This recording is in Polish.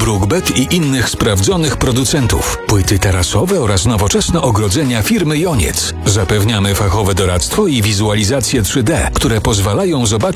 Brookbet i innych sprawdzonych producentów. Płyty tarasowe oraz nowoczesne ogrodzenia firmy Joniec. Zapewniamy fachowe doradztwo i wizualizację 3D, które pozwalają zobaczyć